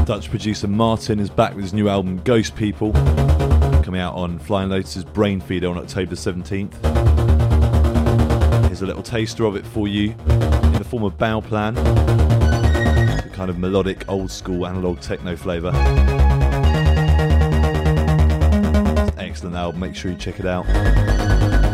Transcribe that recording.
Dutch producer Martin is back with his new album Ghost People, coming out on Flying Lotus's Brain Feeder on October 17th. Here's a little taster of it for you in the form of Bow Plan, the kind of melodic, old school analog techno flavour. Excellent album, make sure you check it out.